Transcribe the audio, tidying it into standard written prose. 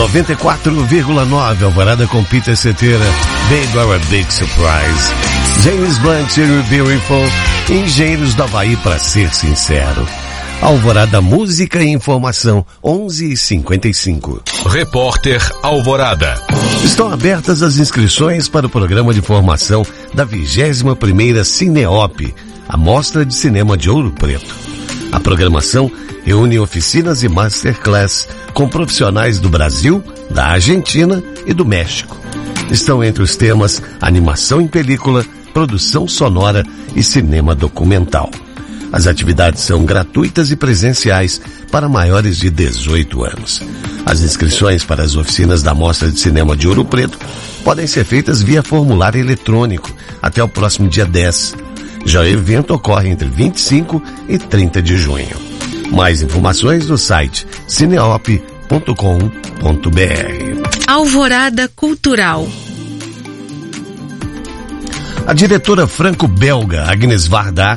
94,9 Alvorada com Peter Cetera, Baby Are a Big Surprise. James Blunt, You're Beautiful, Engenheiros do Havaí, pra ser sincero. Alvorada, música e informação, 11h55. Repórter Alvorada. Estão abertas as inscrições para o programa de formação da 21ª Cineop, a Mostra de Cinema de Ouro Preto. A programação reúne oficinas e masterclass com profissionais do Brasil, da Argentina e do México. Estão entre os temas animação em película, produção sonora e cinema documental. As atividades são gratuitas e presenciais para maiores de 18 anos. As inscrições para as oficinas da Mostra de Cinema de Ouro Preto podem ser feitas via formulário eletrônico até o próximo dia 10. Já o evento ocorre entre 25 e 30 de junho. Mais informações no site cineop.com.br. Alvorada Cultural. A diretora franco-belga Agnes Varda